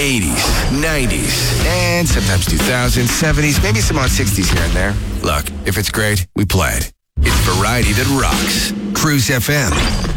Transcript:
80s, 90s, and sometimes 2000s, 70s, maybe some odd 60s here and there. Look, if it's great, we play it. It's variety that rocks. Cruise FM.